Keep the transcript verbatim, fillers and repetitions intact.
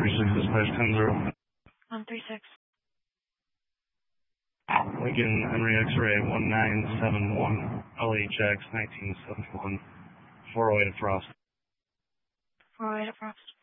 three six dispatch ten zero. one three six. Lincoln Henry X-ray one nine seven one, L H X nineteen seventy-one, four oh eight at Frost. four oh eight at Frost.